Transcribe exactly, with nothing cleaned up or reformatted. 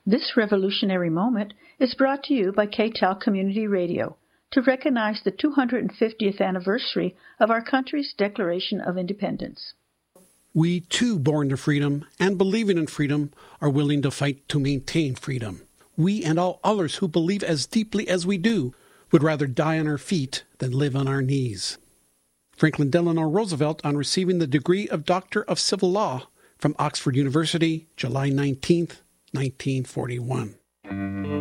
This revolutionary moment is brought to you by K T E L Community Radio to recognize the two hundred fiftieth anniversary of our country's Declaration of Independence. We, too, born to freedom and believing in freedom, are willing to fight to maintain freedom. We and all others who believe as deeply as we do would rather die on our feet than live on our knees. Franklin Delano Roosevelt on receiving the degree of Doctor of Civil Law from Oxford University, July nineteenth, nineteen forty-one.